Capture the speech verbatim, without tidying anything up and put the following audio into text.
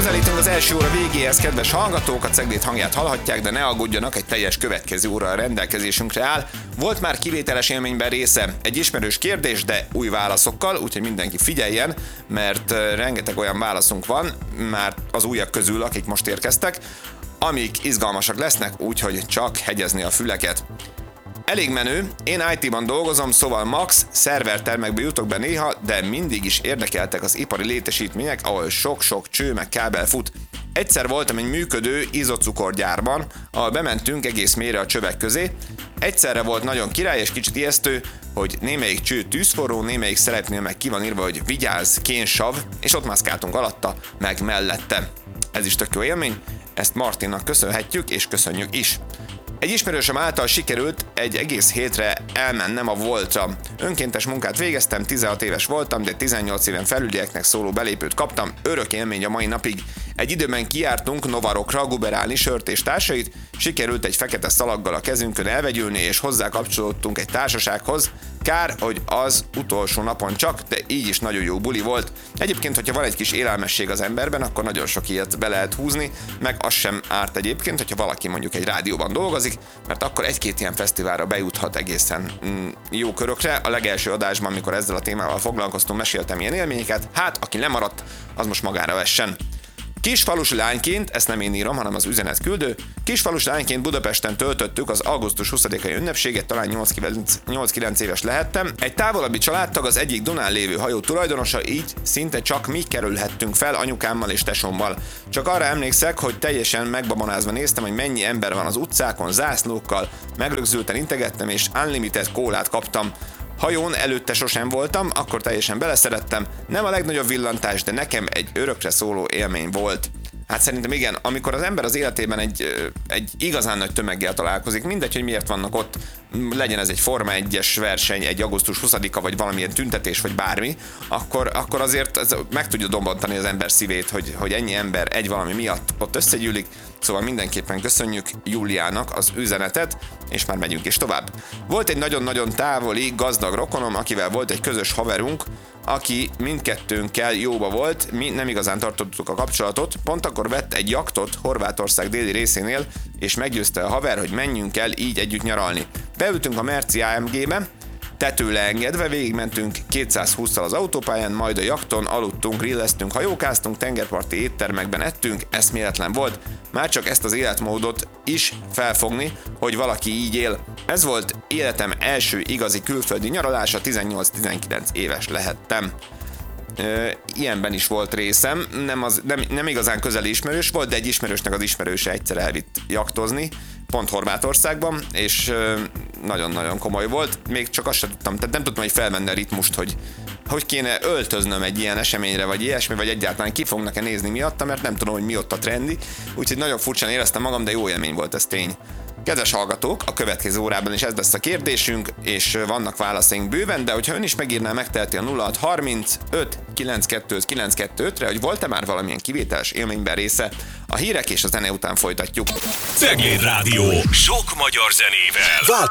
Közelítünk az első óra végéhez, kedves hallgatók, a Cegléd hangját hallhatják, de ne aggódjanak, egy teljes következő óra a rendelkezésünkre áll. Volt már kivételes élményben része, egy ismerős kérdés, de új válaszokkal, úgyhogy mindenki figyeljen, mert rengeteg olyan válaszunk van, már az újak közül, akik most érkeztek, amik izgalmasak lesznek, úgyhogy csak hegyezni a füleket. Elég menő, én í té-ban dolgozom, szóval max szervertermekbe jutok be néha, de mindig is érdekeltek az ipari létesítmények, ahol sok-sok cső meg kábel fut. Egyszer voltam egy működő izocukorgyárban, ahol bementünk egész mélyre a csövek közé. Egyszerre volt nagyon király és kicsit ijesztő, hogy némelyik cső tűzforró, némelyik szerepnél meg ki van írva, hogy vigyázz, kénsav, és ott mászkáltunk alatta, meg mellette. Ez is tök jó élmény, ezt Martinnak köszönhetjük, és köszönjük is. Egy ismerősöm által sikerült egy egész hétre elmennem a Voltra. Önkéntes munkát végeztem, tizenhat éves voltam, de tizennyolc éven felülieknek szóló belépőt kaptam, örök élmény a mai napig. Egy időben kijártunk Novarokra guberálni sört és társait, sikerült egy fekete szalaggal a kezünkön elvegyülni, és hozzá kapcsolódtunk egy társasághoz. Kár, hogy az utolsó napon csak, de így is nagyon jó buli volt. Egyébként, hogyha van egy kis élelmesség az emberben, akkor nagyon sok ilyet be lehet húzni, meg az sem árt egyébként, hogyha valaki mondjuk egy rádióban dolgozik, mert akkor egy-két ilyen fesztiválra bejuthat egészen mm, jó körökre. A legelső adásban, amikor ezzel a témával foglalkoztunk, meséltem ilyen élményeket, hát aki lemaradt, az most magára vessen. Kisfalusi lányként, ezt nem én írom, hanem az üzenetküldő, kisfalusi lányként Budapesten töltöttük az augusztus huszadikai ünnepséget, talán nyolc-kilenc éves lehettem. Egy távolabbi családtag, az egyik Dunán lévő hajó tulajdonosa, így szinte csak mi kerülhettünk fel anyukámmal és tesómmal. Csak arra emlékszek, hogy teljesen megbabonázva néztem, hogy mennyi ember van az utcákon, zászlókkal, megrögzülten integettem és unlimited kólát kaptam. Hajón előtte sosem voltam, akkor teljesen beleszerettem, nem a legnagyobb villantás, de nekem egy örökre szóló élmény volt. Hát szerintem igen, amikor az ember az életében egy, egy igazán nagy tömeggel találkozik, mindegy, hogy miért vannak ott, legyen ez egy Forma egyes verseny, egy augusztus huszadika, vagy valamilyen tüntetés, vagy bármi, akkor, akkor azért ez meg tudja dombantani az ember szívét, hogy, hogy ennyi ember egy valami miatt ott összegyűlik. Szóval mindenképpen köszönjük Júliának az üzenetet, és már megyünk is tovább. Volt egy nagyon-nagyon távoli, gazdag rokonom, akivel volt egy közös haverunk, aki mindkettőnkkel jóba volt, mi nem igazán tartottuk a kapcsolatot, pont akkor vett egy jachtot Horvátország déli részénél, és meggyőzte a haver, hogy menjünk el így együtt nyaralni. Beültünk a Merci á em gé-be, tetőle engedve végigmentünk kétszázhússzal az autópályán, majd a jachton aludtunk, grilleztünk, hajókáztunk, tengerparti éttermekben ettünk, eszméletlen volt, már csak ezt az életmódot is felfogni, hogy valaki így él. Ez volt életem első igazi külföldi nyaralása, tizennyolc-tizenkilenc éves lehettem. Ö, ilyenben is volt részem, nem, az, nem, nem igazán közeli ismerős volt, de egy ismerősnek az ismerőse egyszer elvitt jachtozni, pont Horvátországban, és ö, nagyon-nagyon komoly volt, még csak azt sem tudtam, tehát nem tudtam, hogy felvenni a ritmust, hogy hogy kéne öltöznöm egy ilyen eseményre, vagy ilyesmi, vagy egyáltalán ki fognak-e nézni miatta, mert nem tudom, hogy mi ott a trendi, úgyhogy nagyon furcsán éreztem magam, de jó élmény volt, ez tény. Kedves hallgatók, a következő órában is ez lesz a kérdésünk, és vannak válaszaink bőven, de hogyha ön is megírná, megteheti a nulla hat harmincöt kilencvenkettő kilencvenkettő-re, hogy volt-e már valamilyen kivételes élményben része. A hírek és a zene után folytatjuk. Cegléd Rádió. Sok magyar zenével.